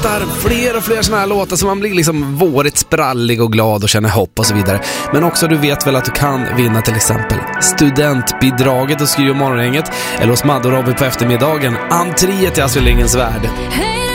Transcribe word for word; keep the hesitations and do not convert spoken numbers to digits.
hittar fler och fler såna här låtar så man blir liksom vårigt sprallig och glad och känner hopp och så vidare. Men också du vet väl att du kan vinna till exempel studentbidraget hos Skriv och Morgongänget eller hos Madde och Robin på eftermiddagen, entré till Astrid Lindgrens Värld.